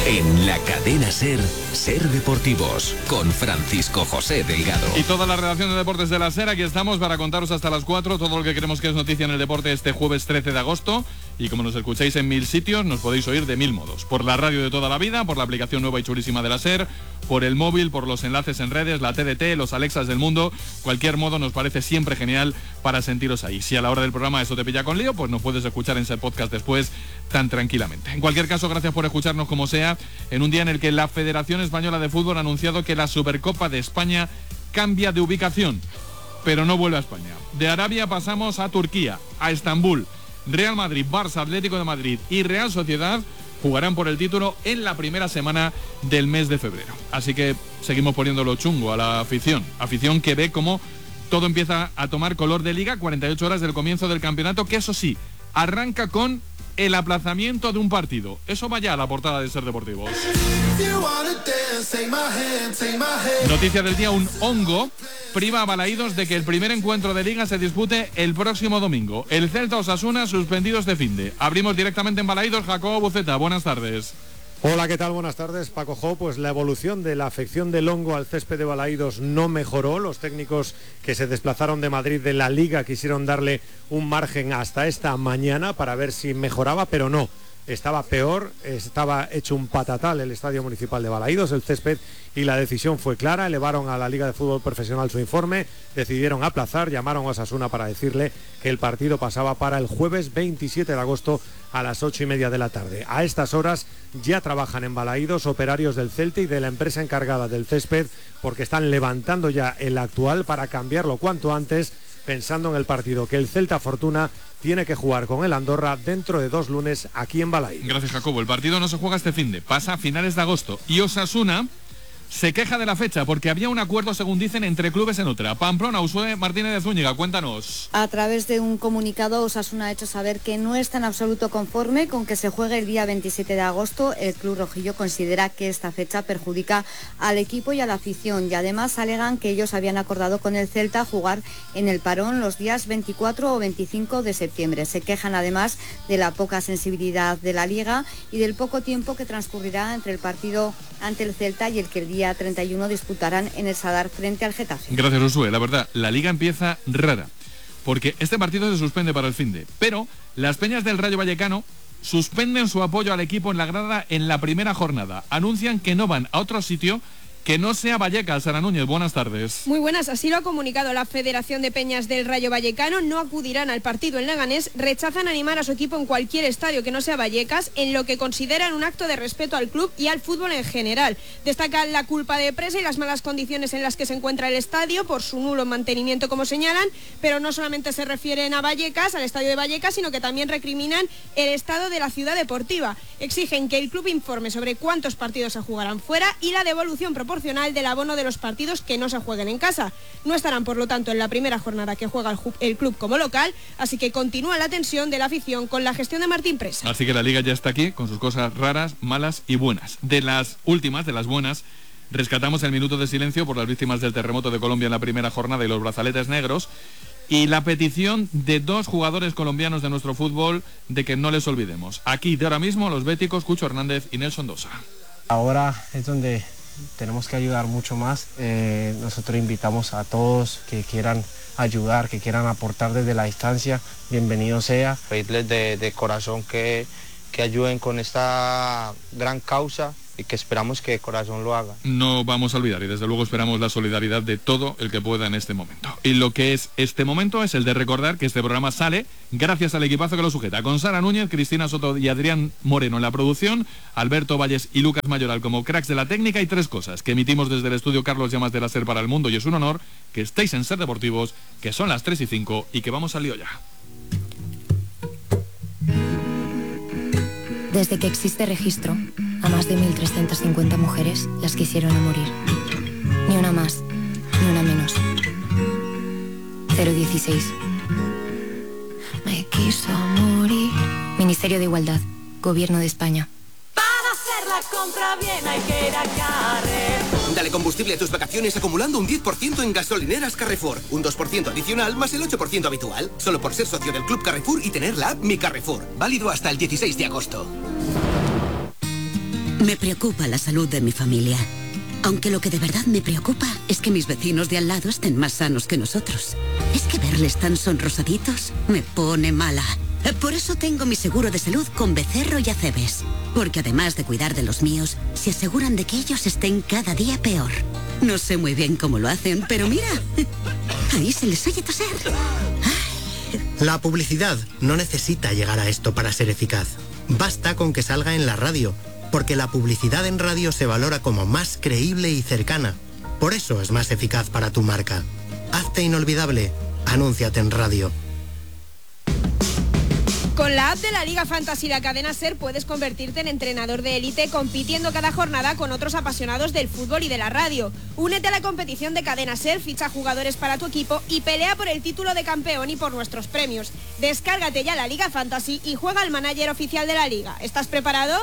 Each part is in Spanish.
En la cadena SER, Ser Deportivos, con Francisco José Delgado. Y toda la redacción de deportes de la SER, aquí estamos para contaros hasta las 4 todo lo que creemos que es noticia en el deporte este jueves 13 de agosto. Y como nos escucháis en 1000 sitios, nos podéis oír de 1000 modos. Por la radio de toda la vida, por la aplicación nueva y chulísima de la SER, por el móvil, por los enlaces en redes, la TDT, los Alexas del mundo. Cualquier modo nos parece siempre genial para sentiros ahí. Si a la hora del programa eso te pilla con lío, pues nos puedes escuchar en SER Podcast después tan tranquilamente. En cualquier caso, gracias por escucharnos como sea, en un día en el que la Federación Española de Fútbol ha anunciado que la Supercopa de España cambia de ubicación, pero no vuelve a España. De Arabia pasamos a Turquía, a Estambul. Real Madrid, Barça, Atlético de Madrid y Real Sociedad jugarán por el título en la primera semana del mes de febrero. Así que seguimos poniéndolo chungo a la afición que ve cómo todo empieza a tomar color de liga, 48 horas del comienzo del campeonato, que eso sí, arranca con el aplazamiento de un partido. Eso vaya a la portada de Ser Deportivos. Noticia del día, un hongo priva a Balaídos de que el primer encuentro de liga se dispute el próximo domingo. El Celta Osasuna suspendidos de finde. Abrimos directamente en Balaídos. Jacobo Buceta, buenas tardes. Hola, ¿qué tal? Buenas tardes, Paco Jo. Pues la evolución de la afección del hongo al césped de Balaídos no mejoró. Los técnicos que se desplazaron de Madrid de la Liga quisieron darle un margen hasta esta mañana para ver si mejoraba, pero no. Estaba peor, estaba hecho un patatal el Estadio Municipal de Balaídos, el césped, y la decisión fue clara. Elevaron a la Liga de Fútbol Profesional su informe, decidieron aplazar, llamaron a Osasuna para decirle que el partido pasaba para el jueves 27 de agosto a las 8:30 de la tarde. A estas horas ya trabajan en Balaídos operarios del Celta y de la empresa encargada del césped, porque están levantando ya el actual para cambiarlo cuanto antes, pensando en el partido que el Celta Fortuna tiene que jugar con el Andorra dentro de 2 lunes aquí en Balaídos. Gracias, Jacobo. El partido no se juega este finde, pasa a finales de agosto. Y Osasuna se queja de la fecha porque había un acuerdo, según dicen, entre clubes en otra. Pamplona, Usue Martínez de Zúñiga, cuéntanos. A través de un comunicado, Osasuna ha hecho saber que no está en absoluto conforme con que se juegue el día 27 de agosto. El club rojillo considera que esta fecha perjudica al equipo y a la afición, y además alegan que ellos habían acordado con el Celta jugar en el parón los días 24 o 25 de septiembre. Se quejan además de la poca sensibilidad de la Liga y del poco tiempo que transcurrirá entre el partido ante el Celta y el que el día 31 disputarán en el Sadar frente al Getafe. Gracias, Usue. La verdad, la Liga empieza rara, porque este partido se suspende para el finde, pero las peñas del Rayo Vallecano suspenden su apoyo al equipo en la grada en la primera jornada. Anuncian que no van a otro sitio que no sea Vallecas. Sara Núñez, buenas tardes. Muy buenas, así lo ha comunicado la Federación de Peñas del Rayo Vallecano. No acudirán al partido en Leganés, rechazan animar a su equipo en cualquier estadio que no sea Vallecas, en lo que consideran un acto de respeto al club y al fútbol en general. Destacan la culpa de presa y las malas condiciones en las que se encuentra el estadio por su nulo mantenimiento, como señalan, pero no solamente se refieren a Vallecas, al estadio de Vallecas, sino que también recriminan el estado de la ciudad deportiva. Exigen que el club informe sobre cuántos partidos se jugarán fuera y la devolución proporcional del abono de los partidos que no se jueguen en casa. No estarán, por lo tanto, en la primera jornada que juega el club como local, así que continúa la tensión de la afición con la gestión de Martín Presa. Así que la Liga ya está aquí con sus cosas raras, malas y buenas. De las últimas, de las buenas, rescatamos el minuto de silencio por las víctimas del terremoto de Colombia en la primera jornada y los brazaletes negros, y la petición de 2 jugadores colombianos de nuestro fútbol de que no les olvidemos. Aquí, de ahora mismo, los béticos Cucho Hernández y Nelson Dosa. Ahora es donde tenemos que ayudar mucho más. Nosotros invitamos a todos que quieran ayudar, que quieran aportar desde la distancia, bienvenido sea. Pedirles de corazón que ayuden con esta gran causa y que esperamos que de corazón lo haga. No vamos a olvidar y desde luego esperamos la solidaridad de todo el que pueda en este momento. Y lo que es este momento es el de recordar que este programa sale gracias al equipazo que lo sujeta, con Sara Núñez, Cristina Soto y Adrián Moreno en la producción, Alberto Valles y Lucas Mayoral como cracks de la técnica, y 3 cosas que emitimos desde el estudio Carlos Llamas de la SER para el mundo, y es un honor que estéis en Ser Deportivos, que son las 3:05 y que vamos al lío ya. Desde que existe registro, a más de 1.350 mujeres las quisieron a morir. Ni una más, ni una menos. 016. Me quiso morir. Ministerio de Igualdad, Gobierno de España. Para hacer la compra bien hay que ir a Carrefour. Dale combustible a tus vacaciones acumulando un 10% en gasolineras Carrefour. Un 2% adicional más el 8% habitual. Solo por ser socio del Club Carrefour y tener la app Mi Carrefour. Válido hasta el 16 de agosto. Me preocupa la salud de mi familia. Aunque lo que de verdad me preocupa es que mis vecinos de al lado estén más sanos que nosotros. Es que verles tan sonrosaditos me pone mala. Por eso tengo mi seguro de salud con Becerro y Acebes. Porque además de cuidar de los míos, se aseguran de que ellos estén cada día peor. No sé muy bien cómo lo hacen, pero mira, ahí se les oye toser. La publicidad no necesita llegar a esto para ser eficaz. Basta con que salga en la radio, porque la publicidad en radio se valora como más creíble y cercana. Por eso es más eficaz para tu marca. Hazte inolvidable. Anúnciate en radio. Con la app de la Liga Fantasy La Cadena SER puedes convertirte en entrenador de élite compitiendo cada jornada con otros apasionados del fútbol y de la radio. Únete a la competición de Cadena SER, ficha jugadores para tu equipo y pelea por el título de campeón y por nuestros premios. Descárgate ya la Liga Fantasy y juega al manager oficial de la Liga. ¿Estás preparado?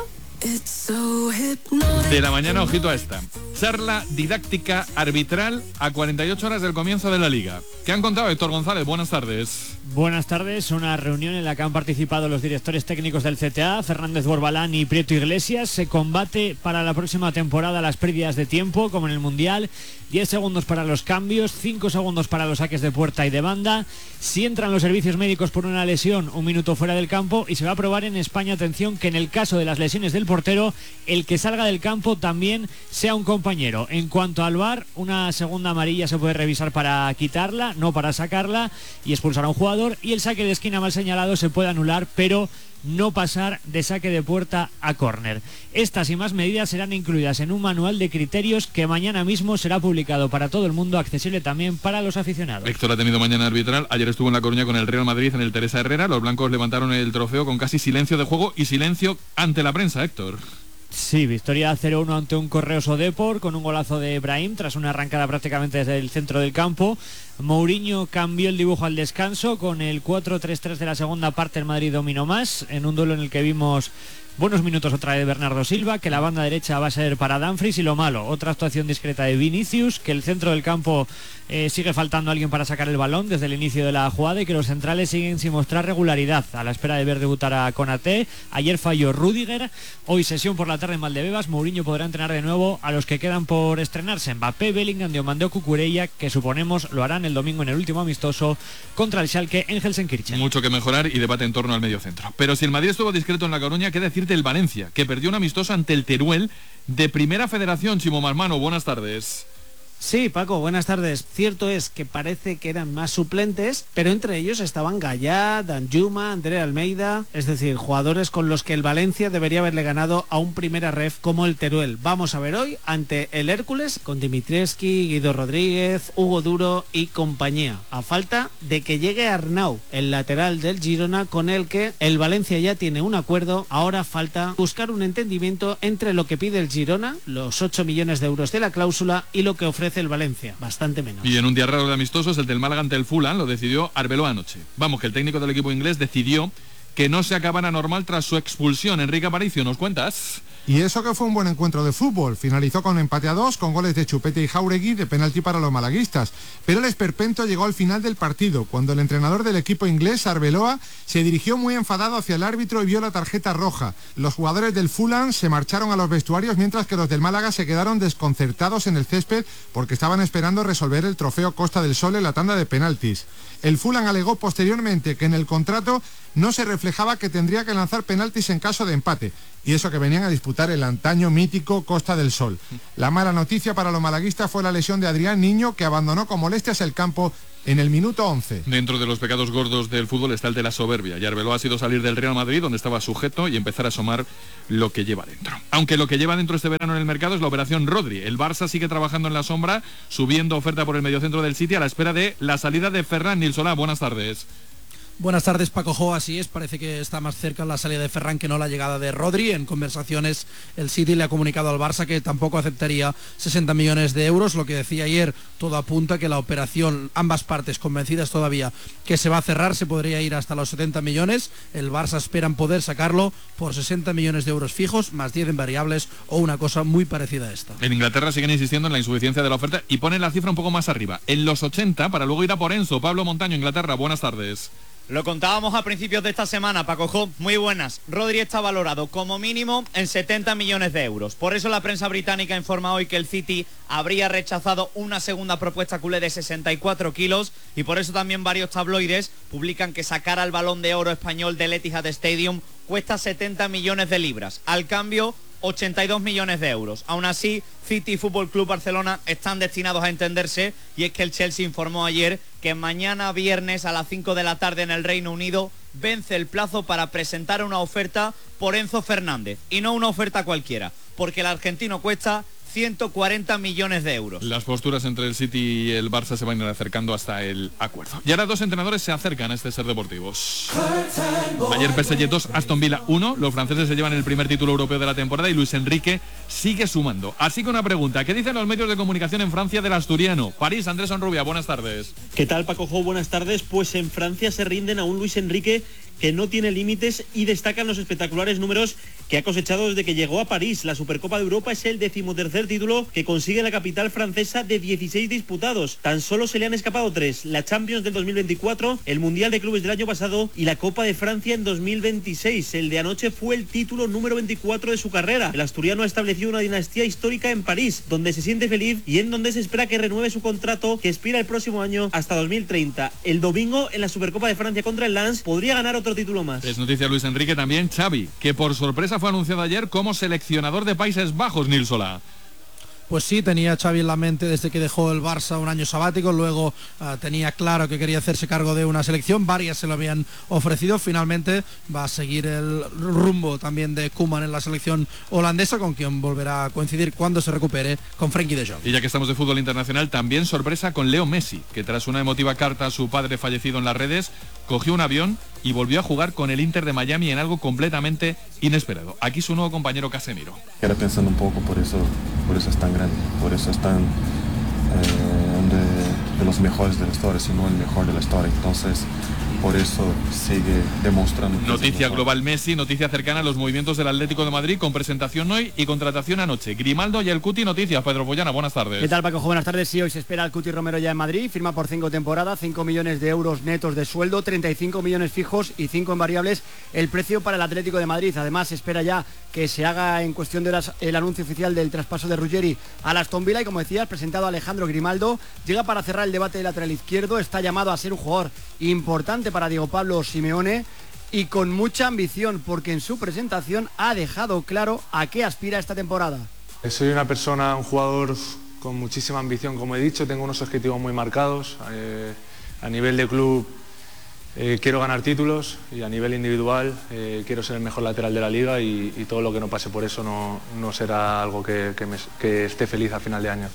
De la mañana, ojito a esta. Charla didáctica arbitral a 48 horas del comienzo de la Liga. ¿Qué han contado, Héctor González? Buenas tardes. Buenas tardes, una reunión en la que han participado los directores técnicos del CTA, Fernández Borbalán y Prieto Iglesias. Se combate para la próxima temporada las pérdidas de tiempo, como en el Mundial. 10 segundos para los cambios, 5 segundos para los saques de puerta y de banda. Si entran los servicios médicos por una lesión, 1 minuto fuera del campo. Y se va a probar en España, atención, que en el caso de las lesiones del portero, el que salga del campo también sea un compañero. En cuanto al VAR, una segunda amarilla se puede revisar para quitarla, no para sacarla, y expulsar a un jugador. Y el saque de esquina mal señalado se puede anular, pero no pasar de saque de puerta a córner. Estas y más medidas serán incluidas en un manual de criterios que mañana mismo será publicado para todo el mundo, accesible también para los aficionados. Héctor ha tenido mañana arbitral. Ayer estuvo en La Coruña con el Real Madrid en el Teresa Herrera. Los blancos levantaron el trofeo con casi silencio de juego y silencio ante la prensa, Héctor. Sí, victoria 0-1 ante un Correos o Depor con un golazo de Brahim tras una arrancada prácticamente desde el centro del campo. Mourinho cambió el dibujo al descanso con el 4-3-3 de la segunda parte. El Madrid dominó más en un duelo en el que vimos buenos minutos otra vez de Bernardo Silva, que la banda derecha va a ser para Dumfries, y lo malo, otra actuación discreta de Vinicius, que el centro del campo sigue faltando alguien para sacar el balón desde el inicio de la jugada, y que los centrales siguen sin mostrar regularidad a la espera de ver debutar a Konaté. Ayer falló Rüdiger, hoy sesión por la tarde en Valdebebas. Mourinho podrá entrenar de nuevo a los que quedan por estrenarse: Mbappé, Bellingham, Diomandé o Cucurella, que suponemos lo harán el domingo en el último amistoso contra el Schalke en Gelsenkirchen. Mucho que mejorar y debate en torno al mediocentro. Pero si el Madrid estuvo discreto en La Coruña, ¿qué decir del Valencia, que perdió un amistoso ante el Teruel de Primera Federación? Chimo Marmano, buenas tardes. Sí, Paco, buenas tardes. Cierto es que parece que eran más suplentes, pero entre ellos estaban Gallá, Danjuma, André Almeida, es decir, jugadores con los que el Valencia debería haberle ganado a un primera ref como el Teruel. Vamos a ver hoy ante el Hércules con Dimitrievski, Guido Rodríguez, Hugo Duro y compañía, a falta de que llegue Arnau, el lateral del Girona, con el que el Valencia ya tiene un acuerdo. Ahora falta buscar un entendimiento entre lo que pide el Girona, los 8 millones de euros de la cláusula, y lo que ofrece el Valencia, bastante menos. Y en un día raro de amistosos, el del Málaga ante el Fulham, lo decidió Arbeloa anoche. Vamos, que el técnico del equipo inglés decidió que no se acabara normal tras su expulsión. Enrique Aparicio, ¿nos cuentas? Y eso que fue un buen encuentro de fútbol. Finalizó con empate a 2, con goles de Chupete y Jauregui de penalti para los malaguistas. Pero el esperpento llegó al final del partido, cuando el entrenador del equipo inglés, Arbeloa, se dirigió muy enfadado hacia el árbitro y vio la tarjeta roja. Los jugadores del Fulham se marcharon a los vestuarios, mientras que los del Málaga se quedaron desconcertados en el césped porque estaban esperando resolver el trofeo Costa del Sol en la tanda de penaltis. El Fulham alegó posteriormente que en el contrato no se reflejaba que tendría que lanzar penaltis en caso de empate, y eso que venían a disputar el antaño mítico Costa del Sol. La mala noticia para los malaguistas fue la lesión de Adrián Niño, que abandonó con molestias el campo en el minuto 11. Dentro de los pecados gordos del fútbol está el de la soberbia, y Arbeloa ha sido salir del Real Madrid, donde estaba sujeto, y empezar a asomar lo que lleva dentro. Aunque lo que lleva dentro este verano en el mercado es la operación Rodri. El Barça sigue trabajando en la sombra, subiendo oferta por el mediocentro del City a la espera de la salida de Ferran Nilsolá. Buenas tardes. Buenas tardes, Paco Jo. Así es, parece que está más cerca la salida de Ferran que no la llegada de Rodri. En conversaciones, el City le ha comunicado al Barça que tampoco aceptaría 60 millones de euros. Lo que decía ayer, todo apunta que la operación, ambas partes convencidas todavía que se va a cerrar, se podría ir hasta los 70 millones. El Barça esperan poder sacarlo por 60 millones de euros fijos, más 10 en variables, o una cosa muy parecida a esta. En Inglaterra siguen insistiendo en la insuficiencia de la oferta y ponen la cifra un poco más arriba, en los 80, para luego ir a por Enzo. Pablo Montaño, Inglaterra, buenas tardes. Lo contábamos a principios de esta semana, Paco, muy buenas. Rodri está valorado como mínimo en 70 millones de euros. Por eso la prensa británica informa hoy que el City habría rechazado una segunda propuesta culé de 64 kilos y por eso también varios tabloides publican que sacar al Balón de Oro español del Etihad Stadium cuesta 70 millones de libras. Al cambio, 82 millones de euros. Aún así, City y Fútbol Club Barcelona están destinados a entenderse y es que el Chelsea informó ayer que mañana viernes a las 5 de la tarde en el Reino Unido vence el plazo para presentar una oferta por Enzo Fernández y no una oferta cualquiera, porque el argentino cuesta 140 millones de euros. Las posturas entre el City y el Barça se van a ir acercando hasta el acuerdo. Y ahora dos entrenadores se acercan a este Ser Deportivos. Ayer PSG 2, Aston Villa 1. Los franceses se llevan el primer título europeo de la temporada y Luis Enrique sigue sumando. Así que una pregunta, ¿qué dicen los medios de comunicación en Francia del asturiano? París, Andrés Onrubia, buenas tardes. ¿Qué tal, Paco Jo? Buenas tardes. Pues en Francia se rinden a un Luis Enrique que no tiene límites y destacan los espectaculares números que ha cosechado desde que llegó a París. La Supercopa de Europa es el 13º título que consigue la capital francesa de 16 disputados. Tan solo se le han escapado 3, la Champions del 2024, el Mundial de Clubes del año pasado y la Copa de Francia en 2026. El de anoche fue el título número 24 de su carrera. El asturiano ha establecido una dinastía histórica en París, donde se siente feliz y en donde se espera que renueve su contrato que expira el próximo año hasta 2030. El domingo en la Supercopa de Francia contra el Lens podría ganar otro título más. Es noticia Luis Enrique también Xavi, que por sorpresa fue anunciado ayer como seleccionador de Países Bajos, Nils Solá. Pues sí, tenía Xavi en la mente desde que dejó el Barça un año sabático, luego tenía claro que quería hacerse cargo de una selección, varias se lo habían ofrecido, finalmente va a seguir el rumbo también de Koeman en la selección holandesa, con quien volverá a coincidir cuando se recupere con Frenkie de Jong. Y ya que estamos de fútbol internacional, también sorpresa con Leo Messi, que tras una emotiva carta a su padre fallecido en las redes, cogió un avión y volvió a jugar con el Inter de Miami en algo completamente inesperado. Aquí su nuevo compañero Casemiro. Era pensando un poco, por eso es tan grande, por eso es tan de los mejores de la historia, si no el mejor de la historia. Entonces, por eso sigue demostrando. Noticia global Messi, noticia cercana a los movimientos del Atlético de Madrid con presentación hoy y contratación anoche. Grimaldo y el Cuti, noticias. Pedro Boyana, buenas tardes. ¿Qué tal, Paco? Buenas tardes. Sí, hoy se espera al Cuti Romero ya en Madrid, firma por 5 temporadas, 5 millones de euros netos de sueldo, 35 millones fijos y 5 en variables el precio para el Atlético de Madrid. Además, se espera ya que se haga en cuestión de horas el anuncio oficial del traspaso de Ruggeri al Aston Villa y, como decía, el presentado Alejandro Grimaldo llega para cerrar el debate del lateral izquierdo, está llamado a ser un jugador importante para Diego Pablo Simeone y con mucha ambición, porque en su presentación ha dejado claro a qué aspira esta temporada. Soy una persona, un jugador con muchísima ambición, como he dicho, tengo unos objetivos muy marcados. A nivel de club quiero ganar títulos y a nivel individual quiero ser el mejor lateral de la liga y todo lo que no pase por eso no será algo que esté feliz a final de año.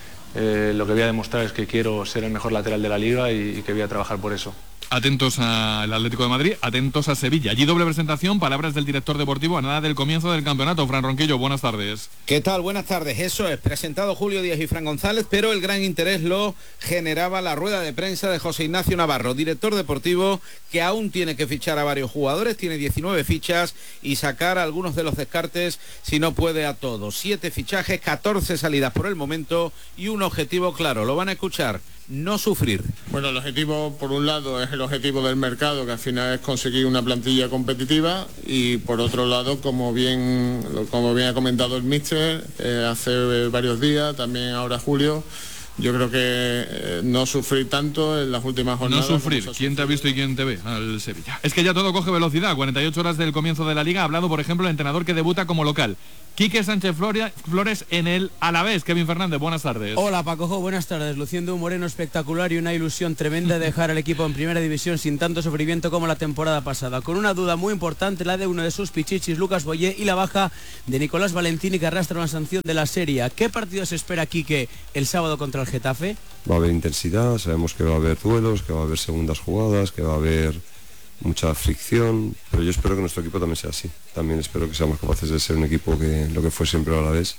Lo que voy a demostrar es que quiero ser el mejor lateral de la liga y que voy a trabajar por eso. Atentos al Atlético de Madrid, atentos a Sevilla. Allí doble presentación, palabras del director deportivo a nada del comienzo del campeonato. Fran Ronquillo, buenas tardes. ¿Qué tal? Buenas tardes. Eso es, presentado Julio Díaz y Fran González, pero el gran interés lo generaba la rueda de prensa de José Ignacio Navarro, director deportivo, que aún tiene que fichar a varios jugadores, tiene 19 fichas y sacar a algunos de los descartes si no puede a todos. 7 fichajes, 14 salidas por el momento y un objetivo claro, lo van a escuchar. No sufrir. Bueno, el objetivo, por un lado, es el objetivo del mercado, que al final es conseguir una plantilla competitiva, y por otro lado, como bien ha comentado el míster hace varios días, también ahora Julio, yo creo que no sufrir tanto en las últimas jornadas. No sufrir. ¿Quién te ha visto y quién te ve? Al Sevilla. Es que ya todo coge velocidad. 48 horas del comienzo de la Liga. Ha hablado, por ejemplo, el entrenador que debuta como local. Quique Sánchez Flores en el Alavés. Kevin Fernández, buenas tardes. Hola, Paco, buenas tardes. Luciendo un Moreno espectacular y una ilusión tremenda de dejar al equipo en primera división sin tanto sufrimiento como la temporada pasada. Con una duda muy importante, la de uno de sus pichichis, Lucas Boyé, y la baja de Nicolás Valentini, que arrastra una sanción de la Serie. ¿Qué partido se espera, Quique, el sábado contra el Getafe? Va a haber intensidad, sabemos que va a haber duelos, que va a haber segundas jugadas, que va a haber mucha fricción, pero yo espero que nuestro equipo también sea así. También espero que seamos capaces de ser un equipo que lo que fue siempre a la vez,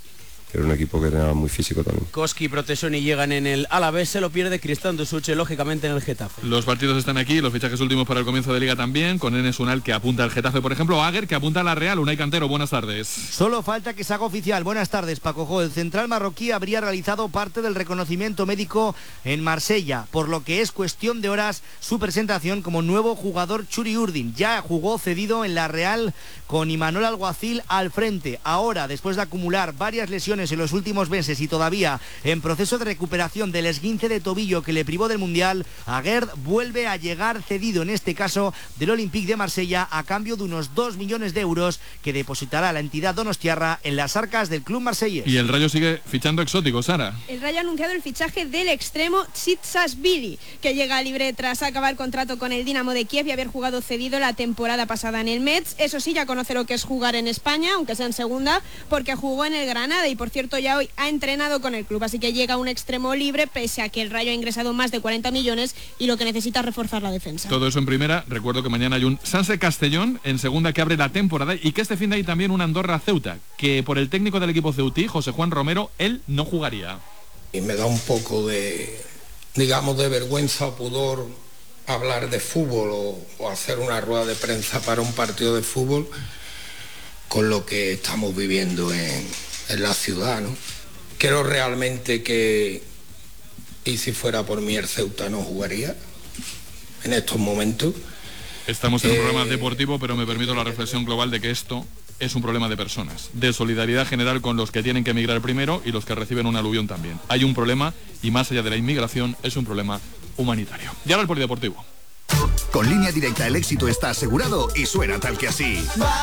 era un equipo que era muy físico también. Koski y Protesoni llegan en el Alavés, se lo pierde Cristán Dusuche, lógicamente en el Getafe. Los partidos están aquí, los fichajes últimos para el comienzo de Liga también, con Enes Unal que apunta al Getafe, por ejemplo, Aguer que apunta a la Real. Unai Cantero, buenas tardes. Solo falta que se haga oficial. Buenas tardes, Paco. El central marroquí habría realizado parte del reconocimiento médico en Marsella, por lo que es cuestión de horas su presentación como nuevo jugador Churi Urdin. Ya jugó cedido en la Real con Imanol Alguacil al frente. Ahora, después de acumular varias lesiones en los últimos meses y todavía en proceso de recuperación del esguince de tobillo que le privó del Mundial, Aguerd vuelve a llegar cedido, en este caso del Olympique de Marsella, a cambio de unos 2 millones de euros que depositará la entidad donostiarra en las arcas del club marsellés. Y el Rayo sigue fichando exóticos, Sara. El Rayo ha anunciado el fichaje del extremo Tsitsasvili, que llega libre tras acabar contrato con el Dinamo de Kiev y haber jugado cedido la temporada pasada en el Metz. Eso sí, ya conoce lo que es jugar en España, aunque sea en segunda, porque jugó en el Granada y por cierto ya hoy ha entrenado con el club, así que llega un extremo libre pese a que el Rayo ha ingresado más de 40 millones y lo que necesita es reforzar la defensa. Todo eso en primera. Recuerdo que mañana hay un Sanse Castellón en segunda que abre la temporada y que este fin de hay también un Andorra Ceuta, que por el técnico del equipo ceutí, José Juan Romero, él no jugaría. Y me da un poco de, digamos, de vergüenza o pudor hablar de fútbol o hacer una rueda de prensa para un partido de fútbol con lo que estamos viviendo en la ciudad, ¿no? Creo realmente que, y si fuera por mí, el Ceuta no jugaría en estos momentos. Estamos en un programa deportivo, pero me permito la reflexión global de que esto es un problema de personas, de solidaridad general con los que tienen que emigrar primero y los que reciben un aluvión también. Hay un problema y más allá de la inmigración es un problema humanitario. Y ahora el polideportivo. Con Línea Directa el éxito está asegurado y suena tal que así.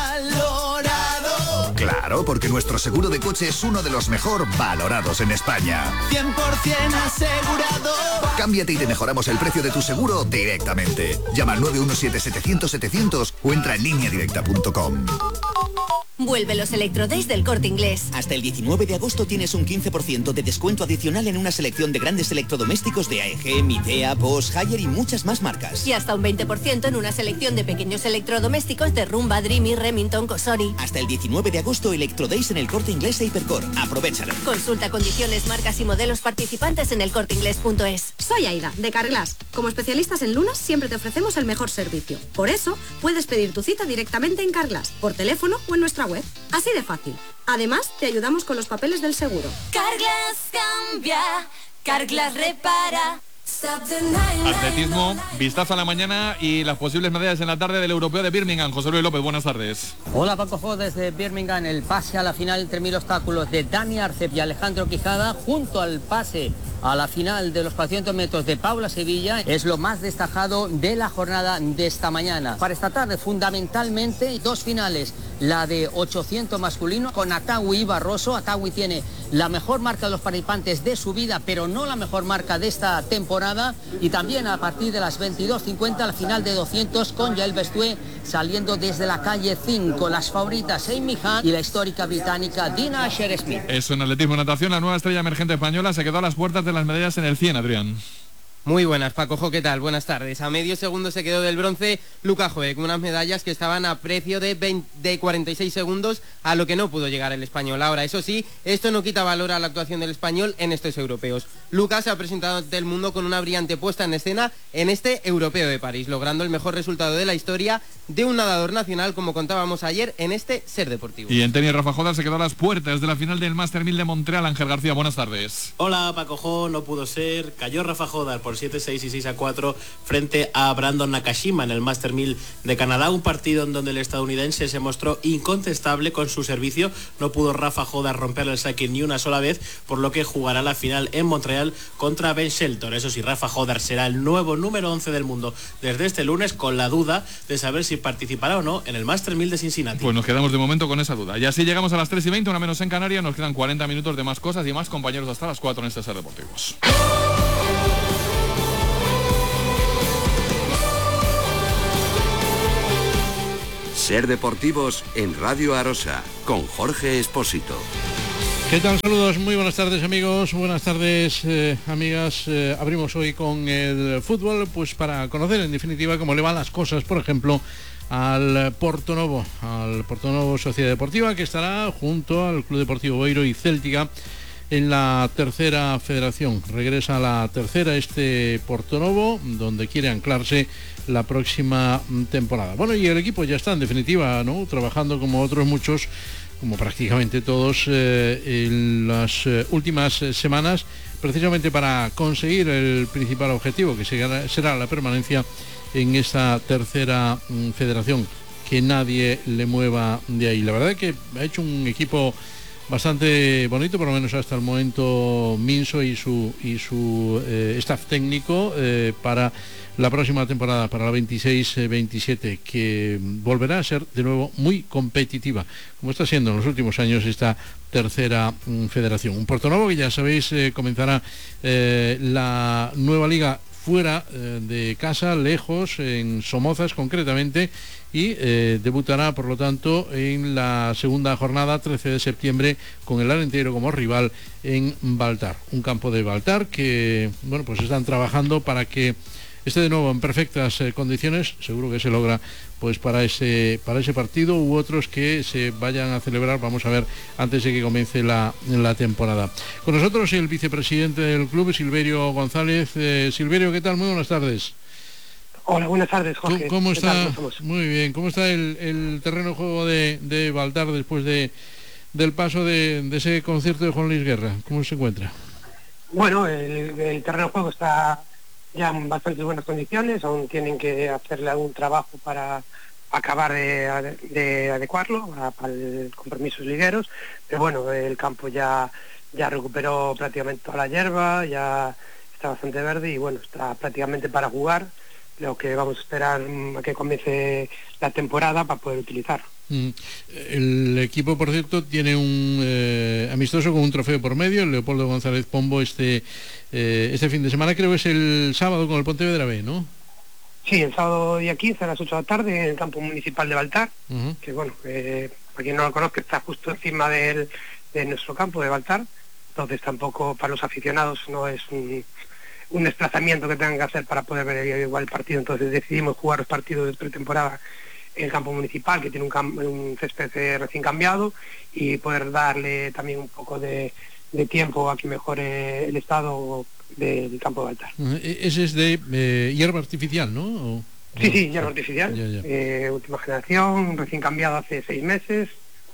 Valorado. Claro, porque nuestro seguro de coche es uno de los mejor valorados en España. 100% asegurado. Cámbiate y te mejoramos el precio de tu seguro directamente. Llama al 917-700-700 o entra en lineadirecta.com. Vuelve los Electrodays del Corte Inglés. Hasta el 19 de agosto tienes un 15% de descuento adicional en una selección de grandes electrodomésticos de AEG, Midea, Bosch, Haier y muchas más marcas. Y hasta un 20% en una selección de pequeños electrodomésticos de Rumba, Dreamy, Remington, Cosori. Hasta el 19 de agosto Electrodays en el Corte Inglés e Hipercor. Aprovéchalo. Consulta condiciones, marcas y modelos participantes en elcorteinglés.es. Soy Aida, de Carglass. Como especialistas en lunas siempre te ofrecemos el mejor servicio. Por eso, puedes pedir tu cita directamente en Carglass, por teléfono o en nuestra web. Así de fácil. Además, te ayudamos con los papeles del seguro. Carglass cambia, Carglass repara. Atletismo, vistazo a la mañana y las posibles medallas en la tarde del Europeo de Birmingham. José Luis López, buenas tardes. Hola Paco, desde Birmingham, el pase a la final entre 1000 obstáculos de Dani Arcep y Alejandro Quijada, junto al pase a la final de los 400 metros de Paula Sevilla, es lo más destacado de la jornada de esta mañana. Para esta tarde, fundamentalmente, dos finales, la de 800 masculino con Atawi y Barroso. Atawi tiene la mejor marca de los participantes de su vida, pero no la mejor marca de esta temporada. Y también a partir de las 22:50 la final de 200 con Yael Bestue saliendo desde la calle 5. Las favoritas Amy Hunt y la histórica británica Dina Asher-Smith. Eso en atletismo y natación, la nueva estrella emergente española se quedó a las puertas de las medallas en el 100, Adrián. Muy buenas, Paco, ¿qué tal? Buenas tardes. A medio segundo se quedó del bronce Luca Joe, con unas medallas que estaban a precio de 46 segundos, a lo que no pudo llegar el español. Ahora, eso sí, esto no quita valor a la actuación del español en estos europeos. Lucas se ha presentado ante el mundo con una brillante puesta en escena en este europeo de París, logrando el mejor resultado de la historia de un nadador nacional, como contábamos ayer en este Ser Deportivo. Y en tenis, Rafa Jodar se quedó a las puertas de la final del Master 1000 de Montreal. Ángel García, buenas tardes. Hola, Paco, no pudo ser. Cayó Rafa Jodar por 7-6 y 6-4 frente a Brandon Nakashima en el Master 1000 de Canadá, un partido en donde el estadounidense se mostró incontestable con su servicio. No pudo Rafa Jodar romper el saque ni una sola vez, por lo que jugará la final en Montreal contra Ben Shelton. Eso sí, Rafa Jodar será el nuevo número 11 del mundo desde este lunes, con la duda de saber si participará o no en el Master 1000 de Cincinnati. Pues nos quedamos de momento con esa duda. Y así llegamos a las 3:20, una menos en Canarias. Nos quedan 40 minutos de más cosas y más compañeros hasta las 4 en este Ser Deportivos. Ser Deportivos en Radio Arosa, con Jorge Espósito. ¿Qué tal? Saludos, muy buenas tardes amigos, buenas tardes amigas. Abrimos hoy con el fútbol, pues para conocer en definitiva cómo le van las cosas, por ejemplo, al Portonovo Sociedad Deportiva, que estará junto al Club Deportivo Boiro y Céltica en la tercera federación. Regresa a la tercera este Portonovo, donde quiere anclarse la próxima temporada. Bueno, y el equipo ya está en definitiva, ¿no?, trabajando como otros muchos, como prácticamente todos, en las últimas semanas, precisamente para conseguir el principal objetivo, que será la permanencia en esta tercera federación, que nadie le mueva de ahí. La verdad es que ha hecho un equipo bastante bonito, por lo menos hasta el momento, Minso y su staff técnico, para la próxima temporada, para la 26-27, que volverá a ser de nuevo muy competitiva, como está siendo en los últimos años esta tercera federación. Un Portonovo que, ya sabéis, comenzará la nueva liga fuera de casa, lejos, en Somozas concretamente, y debutará, por lo tanto, en la segunda jornada, 13 de septiembre, con el Arenteiro como rival en Baltar. Un campo de Baltar que, bueno, pues están trabajando para que esté de nuevo en perfectas condiciones. Seguro que se logra, pues, para ese partido u otros que se vayan a celebrar, vamos a ver, antes de que comience la temporada. Con nosotros el vicepresidente del club, Silverio González. Silverio, ¿qué tal? Muy buenas tardes. Hola, buenas tardes, Jorge. ¿Cómo está? Muy bien. ¿Cómo está el terreno de juego de Baltar después del paso de ese concierto de Juan Luis Guerra? ¿Cómo se encuentra? Bueno, el terreno de juego está ya en bastante buenas condiciones. Aún tienen que hacerle algún trabajo para acabar de adecuarlo para los compromisos ligueros, pero bueno, el campo ya recuperó prácticamente toda la hierba, ya está bastante verde y bueno, está prácticamente para jugar. Lo que vamos a esperar a que comience la temporada para poder utilizar. El equipo, por cierto, tiene un amistoso con un trofeo por medio, el Leopoldo González Pombo, este fin de semana. Creo que es el sábado con el Pontevedra B, ¿no? Sí, el sábado día 15 a las 8 de la tarde en el campo municipal de Baltar, que bueno, para quien no lo conozca, está justo encima de nuestro campo de Baltar. Entonces tampoco para los aficionados no es un desplazamiento que tengan que hacer para poder ver igual el partido. Entonces decidimos jugar los partidos de pretemporada en el campo municipal, que tiene un césped recién cambiado, y poder darle también un poco de tiempo a que mejore el estado del campo de Baltar. Ese es de hierba artificial, ¿no? Sí, hierba artificial, última generación, recién cambiado hace 6 meses.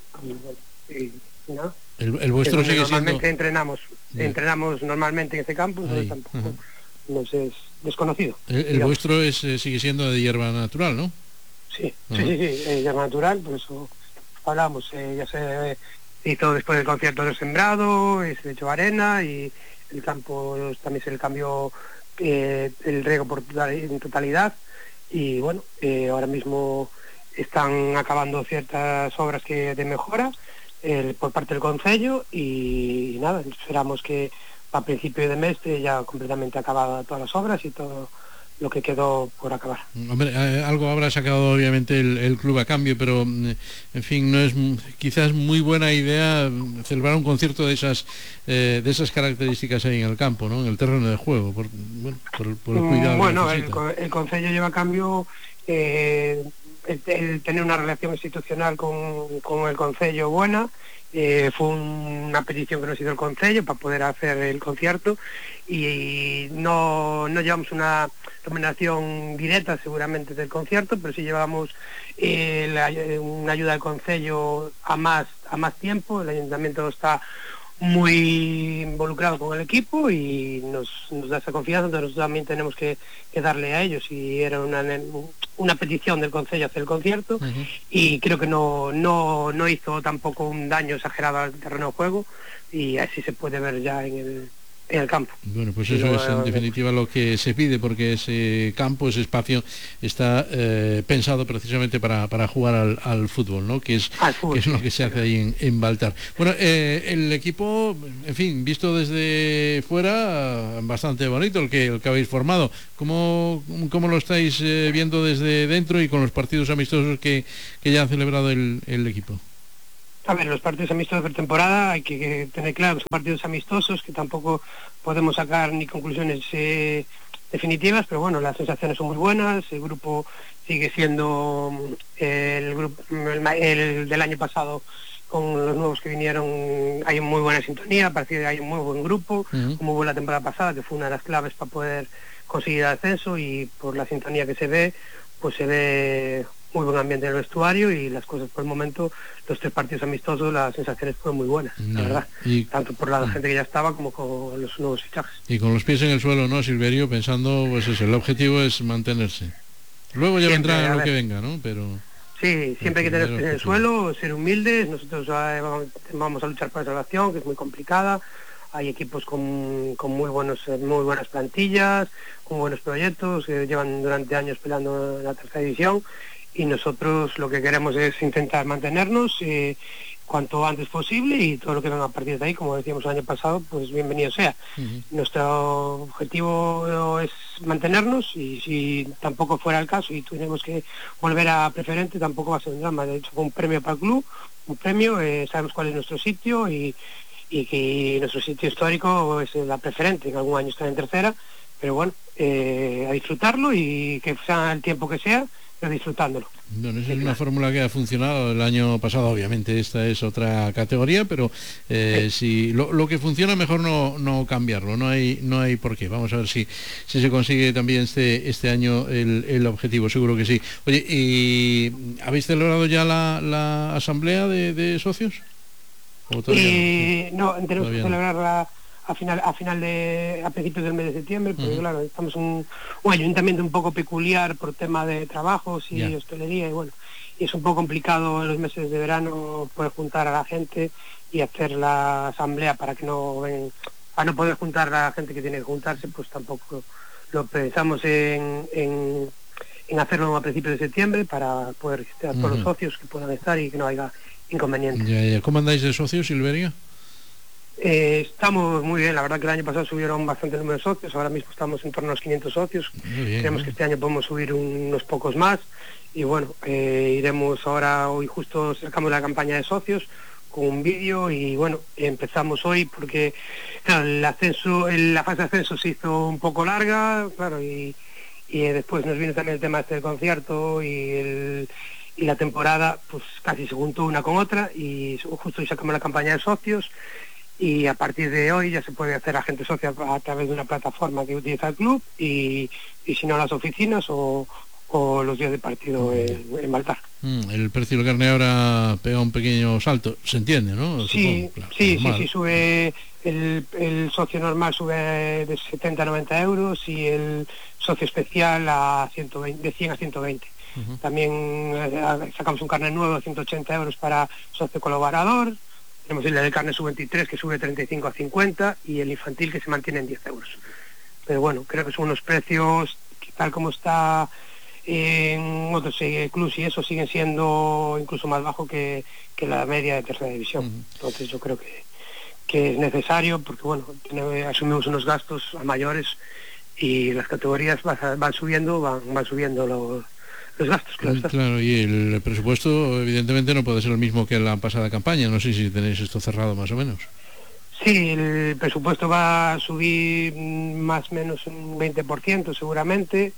¿No? El vuestro sigue normalmente siendo... entrenamos normalmente en ese campo, entonces tampoco nos es desconocido. El vuestro sigue siendo de hierba natural, ¿no? Sí, hierba natural, por eso hablamos. Ya se hizo después del concierto del sembrado, se echó arena y el campo también se le cambió el riego en totalidad, y bueno, ahora mismo están acabando ciertas obras de mejora por parte del concello, y nada, esperamos que a principio de mes ya completamente acabadas todas las obras y todo lo que quedó por acabar. Hombre, algo habrá sacado obviamente el club a cambio, pero en fin, no es quizás muy buena idea celebrar un concierto de esas características ahí en el campo, ¿no?, en el terreno de juego, por el cuidado. Bueno, el concello lleva a cambio el tener una relación institucional con el concello buena. Fue una petición que nos hizo el concello para poder hacer el concierto, y no llevamos una remuneración directa seguramente del concierto, pero sí llevamos una ayuda del concello a más tiempo. El ayuntamiento está muy involucrado con el equipo y nos da esa confianza, entonces nosotros también tenemos que darle a ellos, y era una petición del concello hacer el concierto, y creo que no hizo tampoco un daño exagerado al terreno de juego, y así se puede ver ya en el campo. Bueno, pues eso es en definitiva lo que se pide, porque ese campo, ese espacio está pensado precisamente para jugar al fútbol, ¿no?, que es lo que se hace ahí en Baltar. Bueno, el equipo, en fin, visto desde fuera, bastante bonito el que habéis formado. ¿Cómo lo estáis viendo desde dentro y con los partidos amistosos que ya ha celebrado el equipo? A ver, los partidos amistosos de pretemporada hay que tener claro que son partidos amistosos, que tampoco podemos sacar ni conclusiones definitivas, pero bueno, las sensaciones son muy buenas, el grupo sigue siendo el grupo el del año pasado. Con los nuevos que vinieron hay muy buena sintonía, a partir de ahí hay un muy buen grupo, como hubo la temporada pasada, que fue una de las claves para poder conseguir el ascenso, y por la sintonía que se ve, pues se ve muy buen ambiente en el vestuario, y las cosas por el momento, los 3 partidos amistosos, las sensaciones fueron muy buenas, la verdad, tanto por la gente que ya estaba como con los nuevos fichajes. Y con los pies en el suelo, ¿no, Silverio? Pensando, pues eso, el objetivo es mantenerse. Luego ya Siempre, vendrá lo que venga, ¿no? Pero... Sí, siempre hay que tener los pies en el suelo, ser humildes. Nosotros vamos a luchar por la salvación, que es muy complicada. Hay equipos con muy buenas plantillas, con buenos proyectos, que llevan durante años peleando en la 3ª división, y nosotros lo que queremos es intentar mantenernos cuanto antes posible, y todo lo que venga a partir de ahí, como decíamos el año pasado, pues bienvenido sea. Nuestro objetivo es mantenernos, y si tampoco fuera el caso y tenemos que volver a preferente, tampoco va a ser un drama. De hecho, con un premio para el club, un premio, sabemos cuál es nuestro sitio, y que nuestro sitio histórico es la preferente, que algún año está en 3ª, pero bueno, a disfrutarlo, y que sea el tiempo que sea, pero disfrutándolo. Bueno, esa es una fórmula que ha funcionado el año pasado. Obviamente esta es otra categoría, pero si lo que funciona, mejor no cambiarlo, no hay por qué. Vamos a ver si se consigue también este año el objetivo, seguro que sí. Oye, ¿y habéis celebrado ya la asamblea de socios? ¿O todavía no, tenemos que celebrarla a principios del mes de septiembre, porque claro, estamos un ayuntamiento un poco peculiar por tema de trabajos y hostelería, y bueno, y es un poco complicado en los meses de verano poder juntar a la gente y hacer la asamblea para no poder juntar a la gente que tiene que juntarse, pues tampoco lo pensamos en hacerlo a principios de septiembre para poder registrar todos los socios que puedan estar y que no haya inconvenientes. ¿Cómo andáis de socios, Silveria? Estamos muy bien, la verdad que el año pasado subieron bastante el número de socios, ahora mismo estamos en torno a los 500 socios, creemos que este año podemos subir unos pocos más, y bueno, iremos ahora, hoy justo sacamos la campaña de socios con un vídeo, y bueno, empezamos hoy porque claro, la fase de ascenso se hizo un poco larga, claro, y después nos viene también el tema del concierto, y la temporada pues casi se juntó una con otra, y justo hoy sacamos la campaña de socios, y a partir de hoy ya se puede hacer agente socia a través de una plataforma que utiliza el club, y si no las oficinas o los días de partido en Baltar. El precio de la carne ahora pega un pequeño salto, se entiende, ¿no? Sí, claro, sí, sube, el socio normal sube de 70 a 90 euros, y el socio especial de 100 a 120. También sacamos un carnet nuevo de 180 euros para socio colaborador. Tenemos el de carne sub-23 que sube de 35 a 50, y el infantil que se mantiene en 10 euros. Pero bueno, creo que son unos precios que, tal como está en otros clubs y eso, siguen siendo incluso más bajo que la media de 3ª división. Entonces yo creo que es necesario, porque bueno, asumimos unos gastos a mayores, y las categorías van subiendo los gastos. Claro, y el presupuesto evidentemente no puede ser el mismo que la pasada campaña. No sé si tenéis esto cerrado más o menos. Sí, el presupuesto va a subir más o menos un 20% seguramente,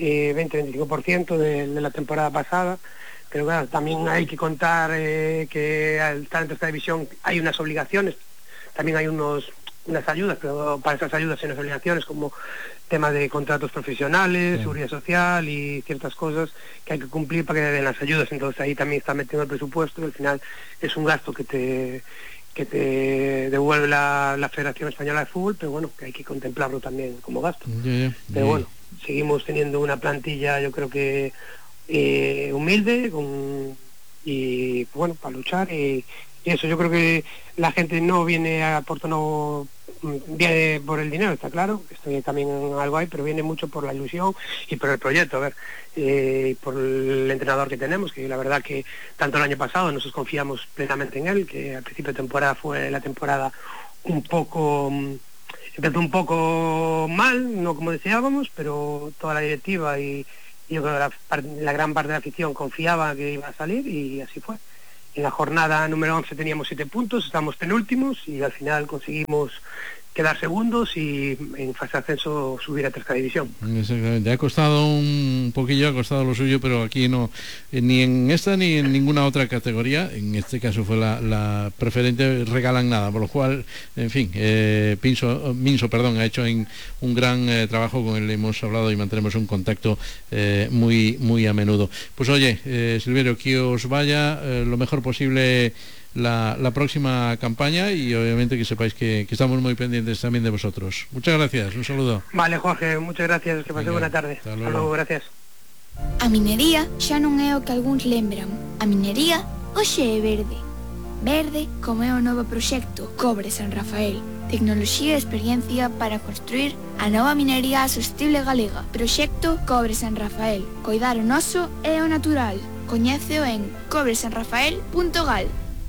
20-25% de la temporada pasada, pero claro, también hay que contar que al estar en 3ª división hay unas obligaciones, también hay unas ayudas, pero para esas ayudas hay unas obligaciones como tema de contratos profesionales, seguridad social y ciertas cosas que hay que cumplir para que den las ayudas. Entonces ahí también está metiendo el presupuesto, y al final es un gasto que te devuelve la Federación Española de Fútbol, pero bueno, que hay que contemplarlo también como gasto. Pero bueno, seguimos teniendo una plantilla, yo creo que humilde, y bueno, para luchar, y eso. Yo creo que la gente no viene a Porto, viene por el dinero, está claro, estoy también en algo ahí, pero viene mucho por la ilusión y por el proyecto, por el entrenador que tenemos, que la verdad que tanto el año pasado nosotros confiamos plenamente en él, que al principio de temporada fue la temporada empezó un poco mal, no como deseábamos, pero toda la directiva y yo creo que la gran parte de la afición confiaba que iba a salir, y así fue. En la jornada número 11 teníamos 7 puntos, estábamos penúltimos, y al final conseguimos quedar segundos y en fase de ascenso subir a tercera división. Exactamente, ha costado un poquillo, ha costado lo suyo, pero aquí no, ni en esta ni en ninguna otra categoría, en este caso fue la preferente, regalan nada, por lo cual, en fin, Minso, ha hecho un gran trabajo, con él hemos hablado y mantenemos un contacto muy a menudo. Pues oye, Silverio, que os vaya lo mejor posible la próxima campaña, y obviamente que sepáis que estamos muy pendientes también de vosotros. Muchas gracias, un saludo. Vale, Jorge, muchas gracias, que paséis buena tarde. Hasta luego, gracias. A minería xa non é o que algúns lembran. A minería hoxe é verde. Verde como é o novo proxecto Cobre San Rafael. Tecnoloxía e experiencia para construir a nova minería sostible galega. Proxecto Cobre San Rafael. Coidar o noso e o natural. Coñéceo en cobresanrafael.gal.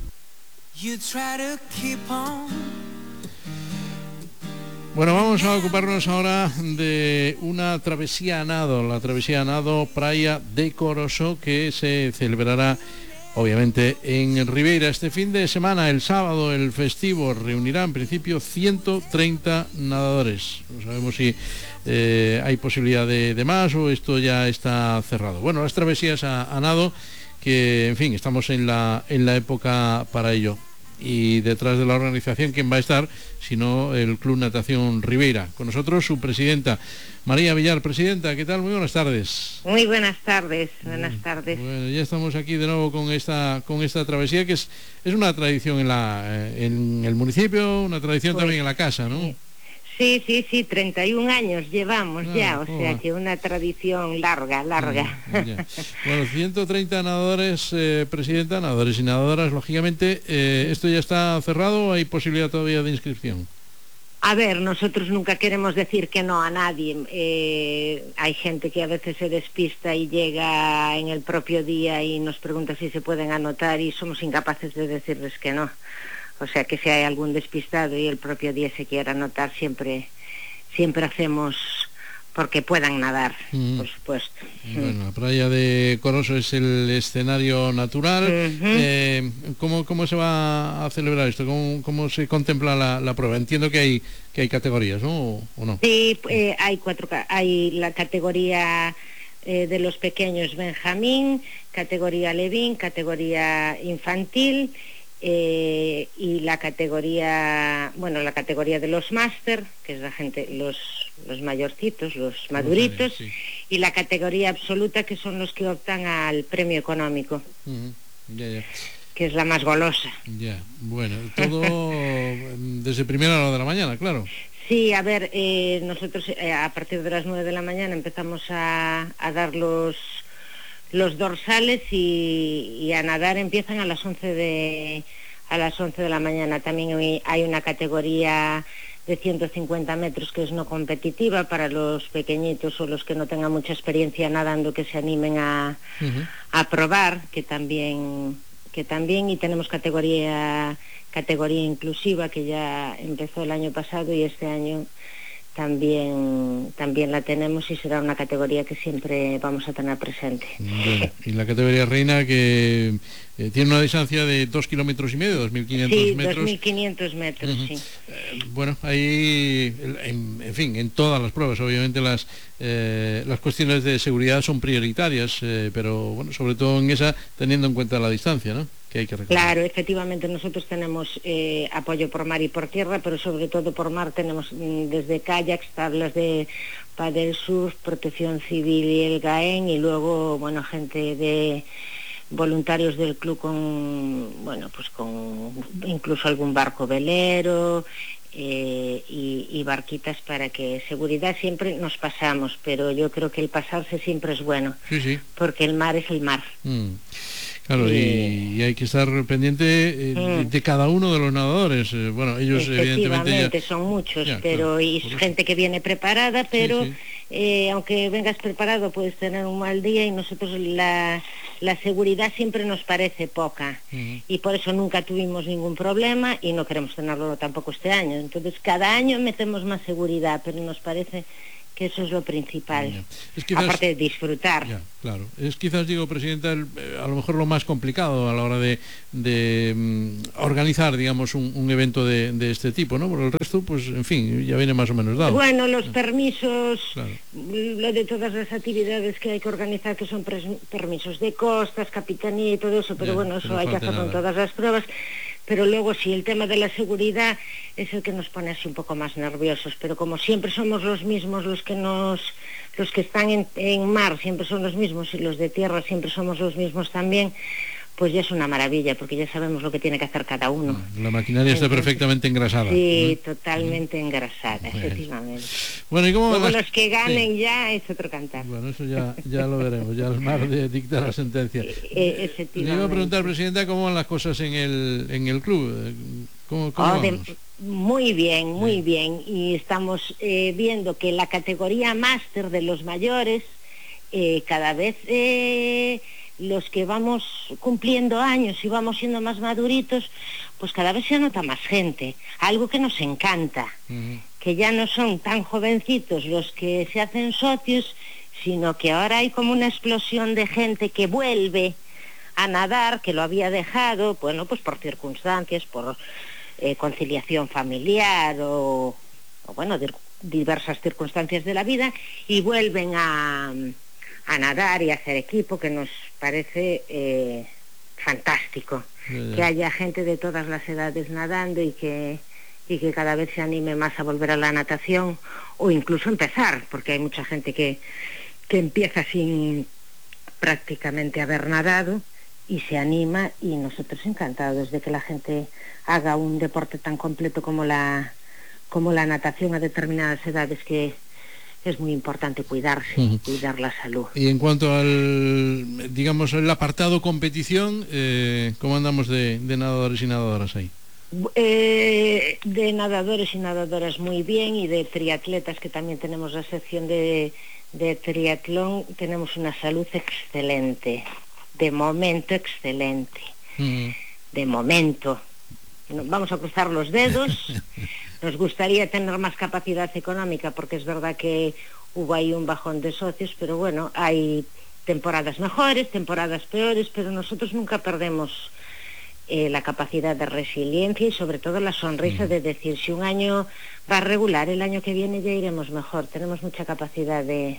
Bueno, vamos a ocuparnos ahora de una travesía a nado, la travesía a nado Praia de Corosó, que se celebrará obviamente en Ribeira este fin de semana. El sábado el festivo reunirá en principio 130 nadadores. No sabemos si hay posibilidad de más o esto ya está cerrado. Bueno, las travesías a nado, que en fin, estamos en la época para ello. Y detrás de la organización, ¿quién va a estar? Sino el Club Natación Ribeira. Con nosotros su presidenta, María Villar. Presidenta, ¿qué tal? Muy buenas tardes. Muy buenas tardes, buenas tardes. Bueno, ya estamos aquí de nuevo con esta travesía, que es una tradición en el municipio, una tradición también en la casa, ¿no? Sí, 31 años llevamos ya, o sea que una tradición larga. Ya. Bueno, 130 nadadores, presidenta, nadadores y nadadoras, lógicamente. ¿Esto ya está cerrado o hay posibilidad todavía de inscripción? A ver, nosotros nunca queremos decir que no a nadie. Hay gente que a veces se despista y llega en el propio día y nos pregunta si se pueden anotar y somos incapaces de decirles que no. O sea que si hay algún despistado y el propio día se quiera anotar, siempre hacemos porque puedan nadar, por supuesto. Bueno, la playa de Corosó es el escenario natural. ¿Cómo se va a celebrar esto? ¿Cómo se contempla la prueba? Entiendo que hay categorías, ¿no? ¿O no? Sí, hay la categoría de los pequeños Benjamín, categoría Levín, categoría infantil, y la categoría de los máster, que es la gente, los mayorcitos, los maduritos, sí. Y la categoría absoluta, que son los que optan al premio económico, que es la más golosa. Ya, bueno, todo desde primera hora de la mañana, claro. Sí, a ver, nosotros a partir de las 9 de la mañana empezamos a dar los dorsales y a nadar empiezan a las 11 de la mañana. También hay una categoría de 150 metros que es no competitiva para los pequeñitos o los que no tengan mucha experiencia nadando, que se animen a probar, que también, y tenemos categoría inclusiva, que ya empezó el año pasado y este año también la tenemos, y será una categoría que siempre vamos a tener presente. Bueno, y la categoría reina, que tiene una distancia de 2,5 kilómetros, 2.500 metros. 2.500 metros, sí. Bueno, ahí, en fin, en todas las pruebas, obviamente las cuestiones de seguridad son prioritarias, pero bueno, sobre todo en esa, teniendo en cuenta la distancia, ¿no? Que hay que recordar. Claro, efectivamente, nosotros tenemos apoyo por mar y por tierra, pero sobre todo por mar tenemos desde kayaks, tablas de paddle surf, Protección Civil y el GAEN, y luego, bueno, gente de voluntarios del club con incluso algún barco velero, y barquitas, para que seguridad siempre nos pasamos, pero yo creo que el pasarse siempre es bueno, sí. Porque el mar es el mar. Claro, y hay que estar pendiente de cada uno de los nadadores. Bueno, ellos evidentemente son muchos, pero y gente que viene preparada, pero sí. Aunque vengas preparado puedes tener un mal día, y nosotros la seguridad siempre nos parece poca, y por eso nunca tuvimos ningún problema y no queremos tenerlo tampoco este año. Entonces cada año metemos más seguridad, pero nos parece que eso es lo principal, quizás, aparte de disfrutar. Ya, claro, es quizás, digo, Presidenta, a lo mejor lo más complicado a la hora de organizar, digamos, un evento de este tipo, ¿no? Por el resto, pues, en fin, ya viene más o menos dado. Bueno, los permisos, lo de todas las actividades que hay que organizar, que son permisos de costas, capitanía y todo eso, pero bueno, eso hay que hacerlo en todas las pruebas. Pero luego sí, el tema de la seguridad es el que nos pone así un poco más nerviosos, pero como siempre somos los mismos los que están en mar, siempre son los mismos, y los de tierra siempre somos los mismos también, pues ya es una maravilla, porque ya sabemos lo que tiene que hacer cada uno. La maquinaria está perfectamente engrasada. Sí, totalmente engrasada, efectivamente. Bueno, ¿y cómo luego los que ganen ya es otro cantar. Bueno, eso ya lo veremos, ya el mar dicta la sentencia. Efectivamente. Le iba a preguntar, Presidenta, cómo van las cosas en el club. ¿Cómo vamos? Muy bien, y estamos viendo que la categoría máster de los mayores, cada vez los que vamos cumpliendo años y vamos siendo más maduritos, pues cada vez se nota más gente, algo que nos encanta, que ya no son tan jovencitos los que se hacen socios, sino que ahora hay como una explosión de gente que vuelve a nadar, que lo había dejado, bueno, pues por circunstancias, por conciliación familiar o bueno, diversas circunstancias de la vida, y vuelven a nadar y a hacer equipo, que nos parece fantástico. Que haya gente de todas las edades nadando y que cada vez se anime más a volver a la natación, o incluso empezar, porque hay mucha gente que empieza sin prácticamente haber nadado y se anima, y nosotros encantados de que la gente haga un deporte tan completo como la natación a determinadas edades, que es muy importante cuidarse, cuidar la salud. Y en cuanto al, digamos, el apartado competición, ¿cómo andamos de nadadores y nadadoras ahí? De nadadores y nadadoras muy bien, y de triatletas, que también tenemos la sección de triatlón, tenemos una salud excelente, de momento excelente, de momento. Vamos a cruzar los dedos. Nos gustaría tener más capacidad económica, porque es verdad que hubo ahí un bajón de socios, pero bueno, hay temporadas mejores, temporadas peores, pero nosotros nunca perdemos la capacidad de resiliencia y sobre todo la sonrisa de decir, si un año va regular, el año que viene ya iremos mejor. Tenemos mucha capacidad de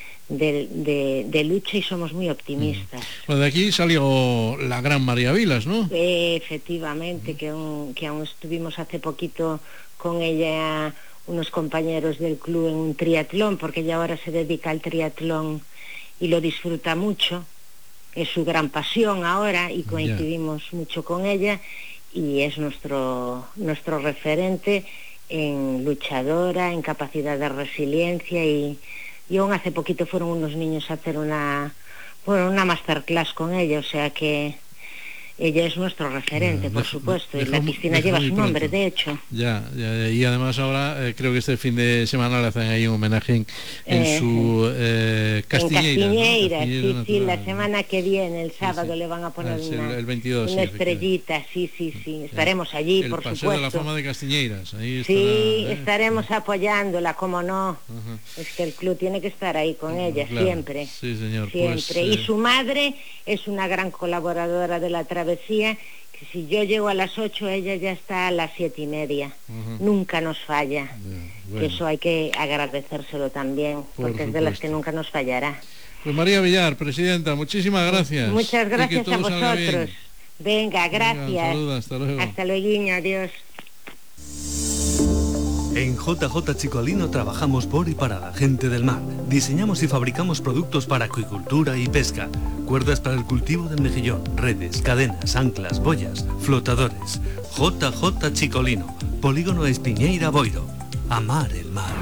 lucha y somos muy optimistas. Pues de aquí salió la gran María Vilas, ¿no? Efectivamente, que aún estuvimos hace poquito con ella, unos compañeros del club, en un triatlón, porque ella ahora se dedica al triatlón y lo disfruta mucho, es su gran pasión ahora, y coincidimos mucho con ella, y es nuestro referente en luchadora, en capacidad de resiliencia, y aún hace poquito fueron unos niños a hacer una masterclass con ella, o sea que ella es nuestro referente, por supuesto, y la piscina lleva su nombre, de hecho. Ya, y además ahora creo que este fin de semana le hacen ahí un homenaje en su Castiñeira. Sí, la semana que viene, el sábado, le van a poner el 22, una estrellita, sí, estaremos allí, por supuesto. El Paseo de la Fama de Castiñeiras. Ahí estará, sí, estaremos apoyándola, como no. Es que el club tiene que estar ahí con ella, claro, siempre. Sí, señor. Siempre. Pues, y su madre es una gran colaboradora de la travesía, que si yo llego a las 8, ella ya está a las 7:30. Nunca nos falla. Bueno. Eso hay que agradecérselo también, porque es de las que nunca nos fallará. Pues María Villar, Presidenta, muchísimas gracias. Muchas gracias a vosotros. Venga, gracias. Venga, saluda, hasta luego. Hasta luego, adiós. En JJ Chicolino trabajamos por y para la gente del mar. Diseñamos y fabricamos productos para acuicultura y pesca, cuerdas para el cultivo del mejillón, redes, cadenas, anclas, boyas, flotadores. JJ Chicolino, Polígono Espiñeira Boiro. Amar el mar.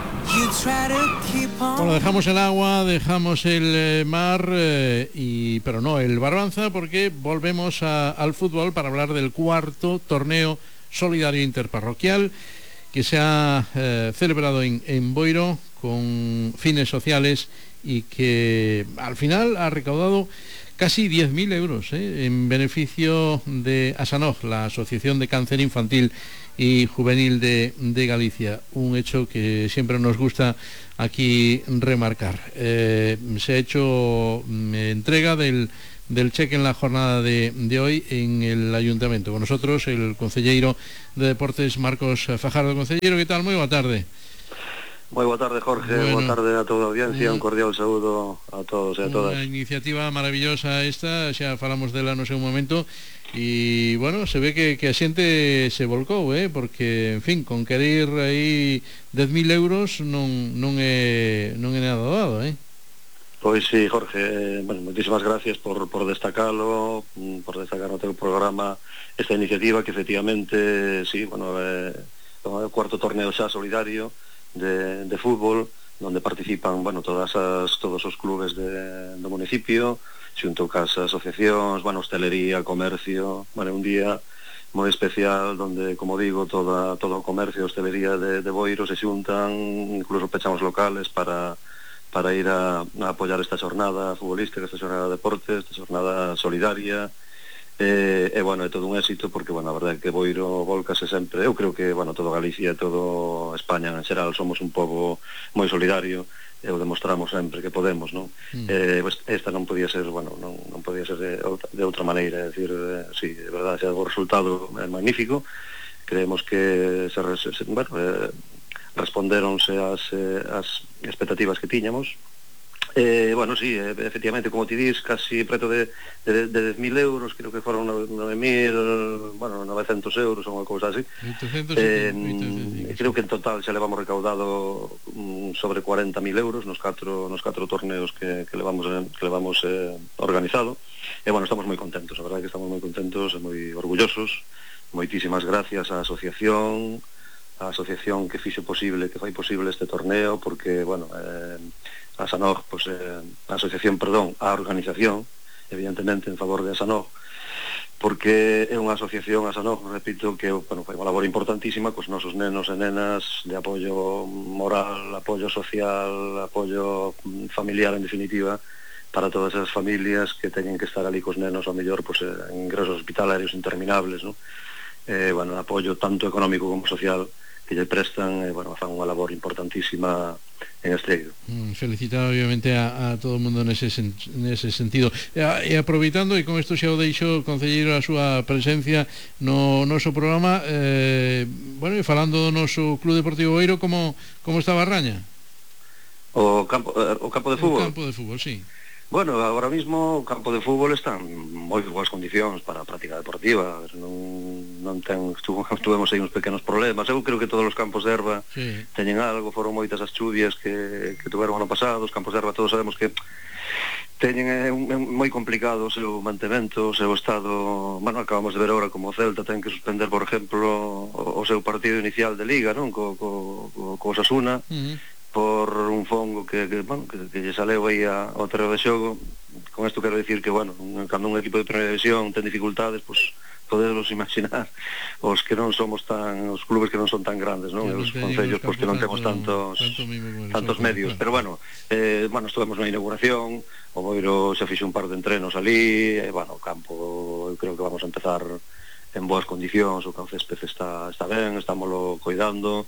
Bueno, dejamos el agua, dejamos el mar, pero no el Barbanza, porque volvemos al fútbol para hablar del cuarto torneo solidario interparroquial que se ha celebrado en Boiro con fines sociales y que al final ha recaudado casi 10.000 euros en beneficio de ASANOG, la Asociación de Cáncer Infantil y Juvenil de Galicia. Un hecho que siempre nos gusta aquí remarcar. Se ha hecho entrega del cheque en la jornada de hoy en el Ayuntamiento. Con nosotros el concelleiro de Deportes, Marcos Fajardo. Concelleiro, ¿qué tal? Muy boa tarde. Moi boa tarde, Jorge, boa tarde a toda a audiencia, un cordial saúdo a todos e a todas. Unha iniciativa maravillosa esta, xa falamos dela no seu momento, e, bueno, se ve que a xente se volcou, porque, en fin, con querer aí 10.000 euros non é nada dado, Pois sí, Jorge, bueno, moitísimas gracias por destacalo, por destacar no teu programa esta iniciativa que efectivamente, sí, bueno, é o cuarto torneo xa solidario de fútbol, donde participan, bueno, todos os clubes do municipio, xunto cas asociacións, bueno, hostelería, comercio, bueno, un día moi especial donde, como digo, todo o comercio, hostelería de Boiro se xuntan, incluso pechamos locales para ir a apoiar esta xornada futbolística, esta xornada de deportes, esta xornada solidaria. Bueno, é todo un éxito porque, bueno, a verdade é que Boiro volcase sempre, eu creo que, bueno, todo Galicia e todo España en xeral somos un pobo moi solidario e o demostramos sempre que podemos, non? Esta non podía ser, bueno, non podía ser de outra maneira, é dicir, sí, de verdade, o resultado é magnífico, creemos que respondéronse as expectativas que tiñamos. Bueno, sí, efectivamente, como ti dis, casi preto de 10.000 euros, creo que foron 9.900 euros ou unha cousa así. Creo que en total xa levamos recaudado sobre 40.000 euros nos catro torneos que levamos organizado. E, bueno, estamos moi contentos, a verdade que estamos moi contentos e moi orgullosos. Moitísimas gracias á asociación que fixo posible, que fai posible este torneo, porque, bueno, a Sanog, pues, a organización, evidentemente en favor de Sanog, porque é unha asociación, a Sanog, repito, que, bueno, fai unha labor importantísima cos nosos nenos e nenas de apoio moral, apoio social, apoio familiar, en definitiva, para todas as familias que teñen que estar ali cos nenos, ao mellor, pues, en ingresos hospitalarios interminables, ¿no? Bueno, apoio tanto económico como social que lle prestan, bueno, fan unha labor importantísima en Estreito. Felicitar obviamente a todo o mundo nese sentido. E aproveitando, e con isto xa o deixo, concelleiro, a súa presencia no noso programa, bueno, e falando do noso Club Deportivo Boiro, como está a Barraña? O campo de fútbol? O campo de fútbol, sí. Bueno, agora mismo o campo de fútbol está en moi boas condicións para a práctica deportiva. Tuvemos aí uns pequenos problemas. Eu creo que todos os campos de erva teñen algo, foron moitas as chuvias que tuveron ano pasado. Os campos de erva todos sabemos que teñen moi complicado o seu mantemento, o seu estado. Bueno, acabamos de ver agora como o Celta ten que suspender, por exemplo, o seu partido inicial de Liga, non? Co Osasuna, por un fongo que lle saleu aí ao terreo de xogo. Con isto quero dicir que, bueno, cando un equipo de primeira división ten dificultades, pois poderos imaginar os que non somos os clubes que non son tan grandes, non? Os concellos, pois que non temos tantos medios. Pero, bueno, estuvemos na inauguración, o Boiro xa fixe un par de entrenos ali, e, bueno, o campo, eu creo que vamos a empezar en boas condicións, o césped está ben, estámoslo coidando.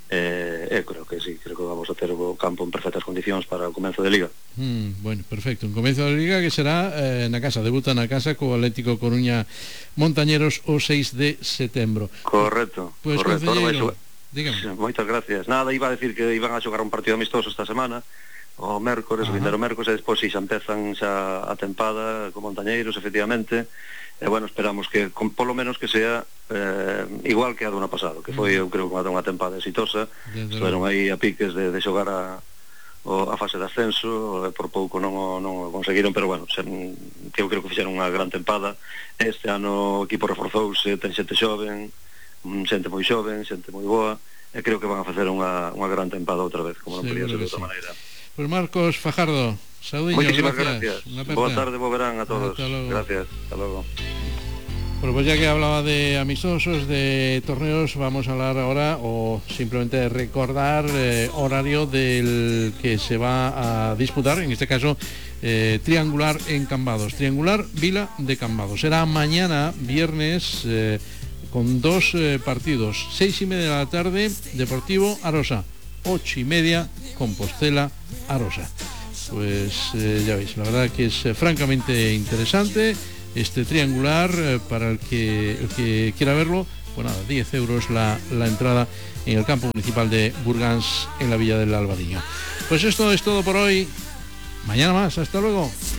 Creo que sí, creo que vamos a ter o campo en perfectas condicións para o comenzo de Liga. Bueno, perfecto, un comenzo de Liga que será na casa, debuta na casa co Atlético Coruña Montañeros o 6 de setembro. Correcto, pues, correcto. Dígame. Moitas gracias. Nada, iba a decir que iban a xogar un partido amistoso esta semana, o mércores, o vindeiro mércores, e despois xa empezan xa a tempada con Montañeiros, efectivamente. E, bueno, esperamos que, polo menos que sea igual que a do ano pasado, que foi, eu creo, unha tempada exitosa. Estuveron aí a piques de xogar a fase de ascenso, por pouco non o conseguiron, pero, bueno, que eu creo que fixeron unha gran tempada. Este ano o equipo reforzouse, ten xente xoven, xente moi xoven, xente moi boa, e creo que van a facer unha gran tempada outra vez, como non podía ser de outra maneira. Pues Marcos Fajardo, saúdiños, moitísimas gracias. Boa tarde, bo verán a todos. Gracias, hasta logo. Bueno, pues ya que hablaba de amistosos, de torneos, vamos a hablar ahora, o simplemente recordar horario del que se va a disputar, en este caso triangular en Cambados, triangular Vila de Cambados. Será mañana, viernes, con 2 partidos. 6:30 de la tarde, Deportivo Arosa. 8:30, Compostela Arosa. Pues ya veis, la verdad que es francamente interesante este triangular para el que quiera verlo. Pues nada, 10 euros la entrada en el campo municipal de Burgans, en la Villa del Albariño. Pues esto es todo por hoy. Mañana más, hasta luego.